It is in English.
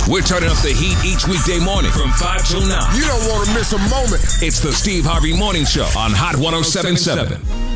We're turning up the heat each weekday morning from 5 till 9. You don't want to miss a moment. It's the Steve Harvey Morning Show on Hot 107.7.